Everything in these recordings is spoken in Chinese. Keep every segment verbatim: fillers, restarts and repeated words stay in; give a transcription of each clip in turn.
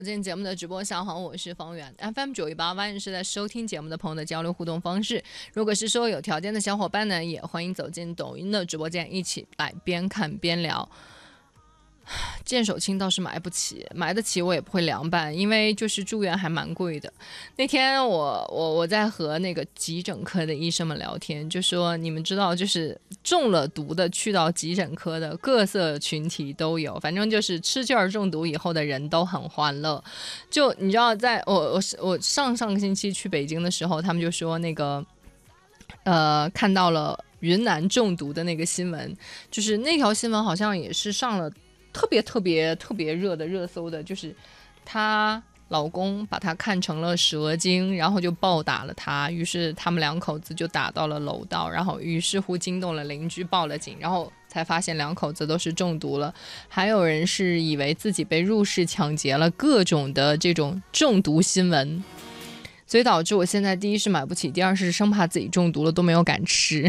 今天节目的直播，下午好，我是方圆 F M 九一八，万是在收听节目的朋友的交流互动方式。如果是说有条件的小伙伴呢，也欢迎走进抖音的直播间，一起来边看边聊。剑手青倒是买不起，买得起我也不会凉拌，因为就是住院还蛮贵的。那天我我我在和那个急诊科的医生们聊天，就说你们知道，就是中了毒的去到急诊科的各色群体都有，反正就是吃劲儿中毒以后的人都很欢乐。就你知道在，在我我我上上个星期去北京的时候，他们就说那个呃看到了云南中毒的那个新闻，就是那条新闻好像也是上了特别特别特别热的热搜的，就是她老公把她看成了蛇精，然后就暴打了她，于是他们两口子就打到了楼道，然后于是乎惊动了邻居，报了警，然后才发现两口子都是中毒了，还有人是以为自己被入室抢劫了，各种的这种中毒新闻。所以导致我现在第一是买不起，第二是生怕自己中毒了都没有敢吃。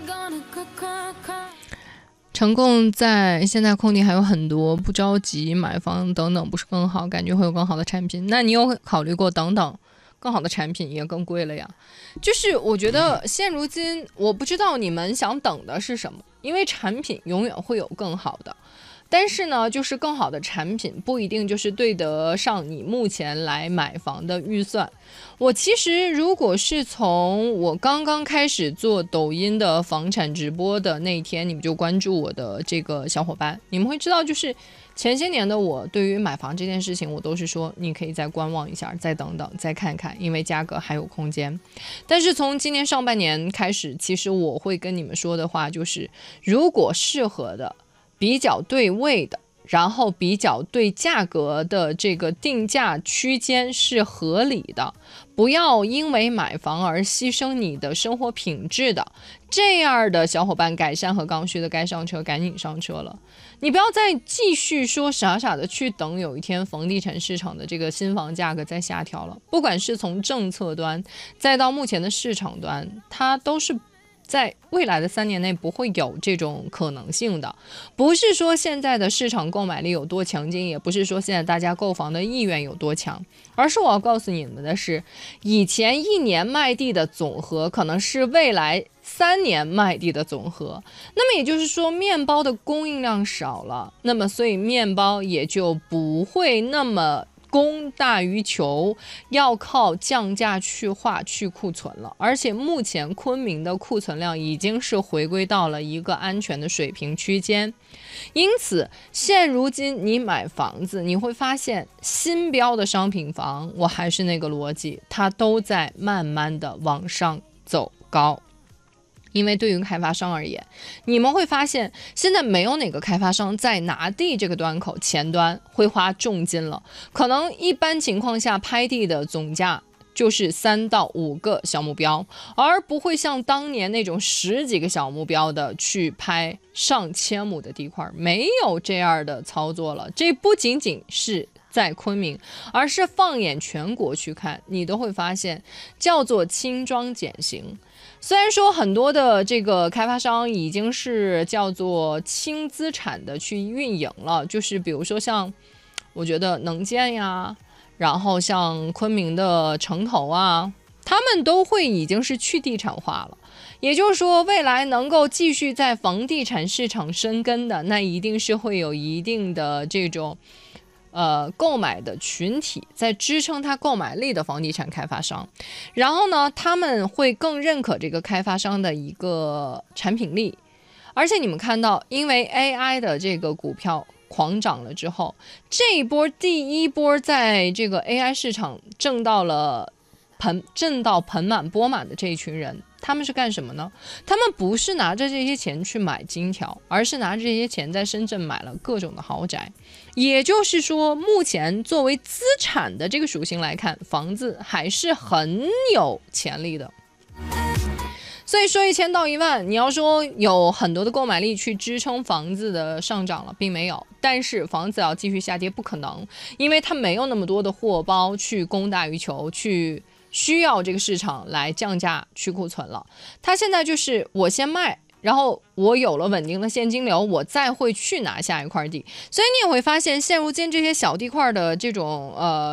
成功在现在空地还有很多，不着急买房等等不是更好，感觉会有更好的产品。那你有考虑过等等更好的产品也更贵了呀？就是我觉得现如今我不知道你们想等的是什么，因为产品永远会有更好的，但是呢就是更好的产品不一定就是对得上你目前来买房的预算。我其实如果是从我刚刚开始做抖音的房产直播的那一天，你们就关注我的这个小伙伴，你们会知道，就是前些年的我对于买房这件事情，我都是说你可以再观望一下，再等等，再看看，因为价格还有空间。但是从今年上半年开始，其实我会跟你们说的话就是，如果适合的、比较对位的，然后比较对价格的这个定价区间是合理的，不要因为买房而牺牲你的生活品质的，这样的小伙伴改善和刚需的该上车赶紧上车了。你不要再继续说傻傻的去等有一天房地产市场的这个新房价格再下调了，不管是从政策端再到目前的市场端，它都是在未来的三年内不会有这种可能性的。不是说现在的市场购买力有多强劲，也不是说现在大家购房的意愿有多强，而是我要告诉你们的是，以前一年卖地的总和可能是未来三年卖地的总和。那么也就是说，面包的供应量少了，那么所以面包也就不会那么供大于求，要靠降价去化去库存了。而且目前昆明的库存量已经是回归到了一个安全的水平区间，因此现如今你买房子，你会发现新标的商品房，我还是那个逻辑，它都在慢慢的往上走高。因为对于开发商而言，你们会发现现在没有哪个开发商在拿地这个端口前端会花重金了，可能一般情况下拍地的总价就是三到五个小目标，而不会像当年那种十几个小目标的去拍上千亩的地块，没有这样的操作了。这不仅仅是在昆明，而是放眼全国去看，你都会发现叫做轻装简行。虽然说很多的这个开发商已经是叫做轻资产的去运营了，就是比如说像我觉得能建呀，然后像昆明的城投啊，他们都会已经是去地产化了。也就是说，未来能够继续在房地产市场生根的，那一定是会有一定的这种呃，购买的群体在支撑它购买力的房地产开发商，然后呢，他们会更认可这个开发商的一个产品力。而且你们看到，因为 A I 的这个股票狂涨了之后，这一波第一波在这个 A I 市场挣到了盆挣到盆满钵满的这一群人，他们是干什么呢？他们不是拿着这些钱去买金条，而是拿着这些钱在深圳买了各种的豪宅。也就是说，目前作为资产的这个属性来看，房子还是很有潜力的。所以说一千到一万，你要说有很多的购买力去支撑房子的上涨了，并没有。但是房子要继续下跌不可能，因为它没有那么多的货包去供大于求，去需要这个市场来降价去库存了。它现在就是我先卖， 然后我有了稳定的现金流，我再会去拿下一块地。所以你也会发现，现如今这些小地块的这种呃。